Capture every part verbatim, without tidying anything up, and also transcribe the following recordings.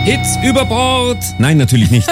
Hits über Bord. Nein, natürlich nicht.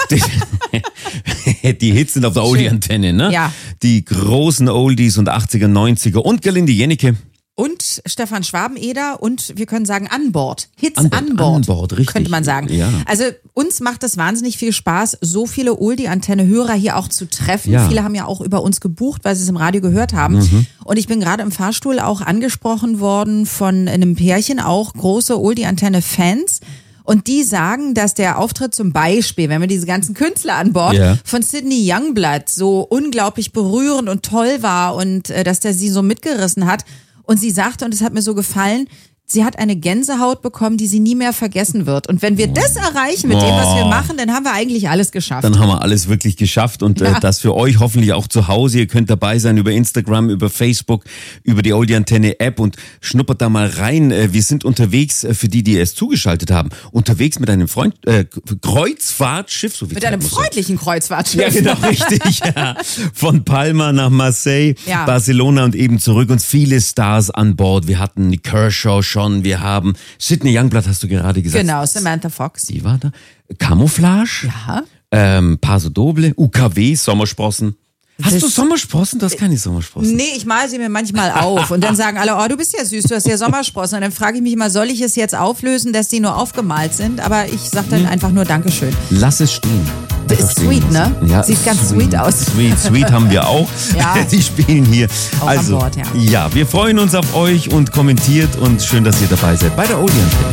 Die Hits sind auf der Oldie-Antenne, ne? Ja. Die großen Oldies und achtziger, neunziger und Gerlinde Jennecke. Und Stefan Schwabeneder und wir können sagen an Bord. Hits An an Bord, Bord, an Bord, richtig. könnte man sagen. Ja. Also uns macht es wahnsinnig viel Spaß, so viele Oldie-Antenne-Hörer hier auch zu treffen. Ja. Viele haben ja auch über uns gebucht, weil sie es im Radio gehört haben. Mhm. Und ich bin gerade im Fahrstuhl auch angesprochen worden von einem Pärchen, auch große Oldie-Antenne-Fans. Und die sagen, dass der Auftritt zum Beispiel, wenn wir diese ganzen Künstler an Bord, Ja. von Sidney Youngblood so unglaublich berührend und toll war und äh, dass der sie so mitgerissen hat. Und sie sagte, und es hat mir so gefallen, sie hat eine Gänsehaut bekommen, die sie nie mehr vergessen wird. Und wenn wir das erreichen mit dem, was wir machen, dann haben wir eigentlich alles geschafft. Dann haben wir alles wirklich geschafft und Ja. äh, das für euch hoffentlich auch zu Hause. Ihr könnt dabei sein über Instagram, über Facebook, über die Oldie-Antenne-App und schnuppert da mal rein. Äh, wir sind unterwegs, äh, für die, die es zugeschaltet haben, unterwegs mit einem Freund, äh, Kreuzfahrtschiff. So wie mit einem freundlichen Kreuzfahrtschiff. Ja, genau, richtig. Ja. Von Palma nach Marseille, Ja. Barcelona und eben zurück. Und viele Stars an Bord. Wir hatten die Kershaw schon, wir haben Sidney Youngblood, hast du gerade gesagt. Genau, Samantha Fox. Die war da. Camouflage. Ja. Ähm, Paso Doble, U K W, Sommersprossen. Hast Das- du Sommersprossen? Du hast keine Sommersprossen. Nee, ich mal sie mir manchmal auf und dann sagen alle, oh, du bist ja süß, du hast ja Sommersprossen. Und dann frage ich mich immer, soll ich es jetzt auflösen, dass die nur aufgemalt sind? Aber ich sage dann einfach nur Dankeschön. Lass es stehen. Das ist Einfach stehen sweet, ne? lassen. Ja, Sieht ganz sweet aus. Sweet, sweet haben wir auch. Ja. Die spielen hier. Auch an also, Bord, ja. ja, wir freuen uns auf euch und kommentiert und schön, dass ihr dabei seid bei der Oldie-Antenne.